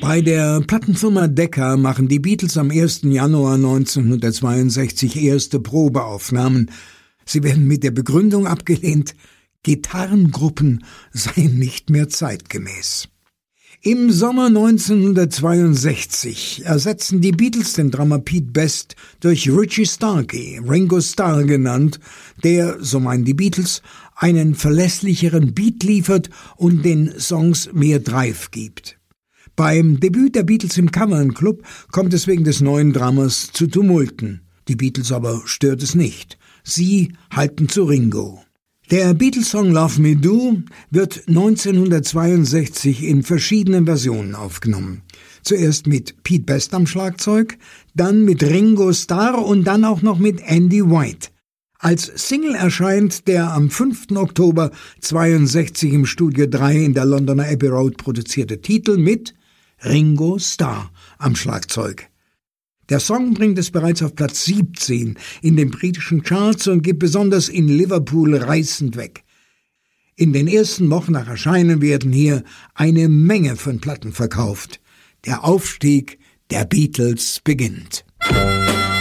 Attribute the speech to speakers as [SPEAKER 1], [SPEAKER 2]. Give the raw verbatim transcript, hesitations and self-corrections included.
[SPEAKER 1] Bei der Plattenfirma Decca machen die Beatles am ersten Januar neunzehnhundertzweiundsechzig erste Probeaufnahmen. Sie werden mit der Begründung abgelehnt, Gitarrengruppen seien nicht mehr zeitgemäß. Im Sommer neunzehnhundertzweiundsechzig ersetzen die Beatles den Drummer Pete Best durch Richie Starkey, Ringo Starr genannt, der, so meinen die Beatles, einen verlässlicheren Beat liefert und den Songs mehr Drive gibt. Beim Debüt der Beatles im Cavern Club kommt es wegen des neuen Drummers zu Tumulten. Die Beatles aber stört es nicht. Sie halten zu Ringo. Der Beatles-Song Love Me Do wird neunzehnhundertzweiundsechzig in verschiedenen Versionen aufgenommen. Zuerst mit Pete Best am Schlagzeug, dann mit Ringo Starr und dann auch noch mit Andy White. Als Single erscheint der am fünften Oktober zweiundsechzig im Studio drei in der Londoner Abbey Road produzierte Titel mit Ringo Starr am Schlagzeug. Der Song bringt es bereits auf Platz siebzehn in den britischen Charts und geht besonders in Liverpool reißend weg. In den ersten Wochen nach Erscheinen werden hier eine Menge von Platten verkauft. Der Aufstieg der Beatles beginnt.